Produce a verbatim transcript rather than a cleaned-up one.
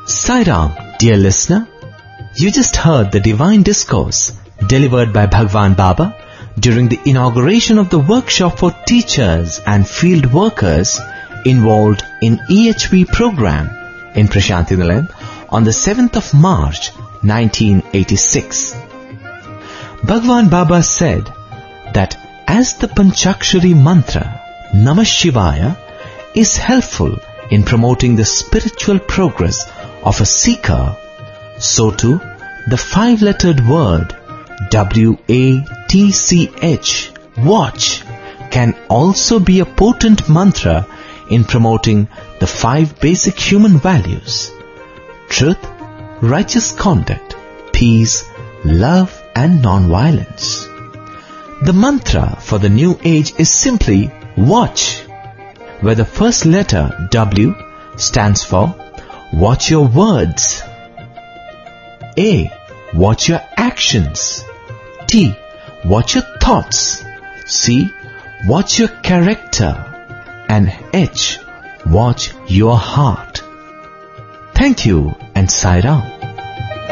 Sai Ram, dear listener, you just heard the divine discourse delivered by Bhagwan Baba during the inauguration of the workshop for teachers and field workers involved in E H V program in Prashanti Nilayam on the seventh of March nineteen eighty-six. Bhagwan Baba said that as the Panchakshari mantra Namah Shivaya is helpful in promoting the spiritual progress of a seeker, so too the five-lettered word W A T C H, watch, can also be a potent mantra in promoting the five basic human values: truth, righteous conduct, peace, love and non-violence. The mantra for the new age is simply watch, where the first letter W stands for watch your words, A, watch your actions, T, watch your thoughts, C, watch your character, and H, watch your heart. Thank you and Sai Ram.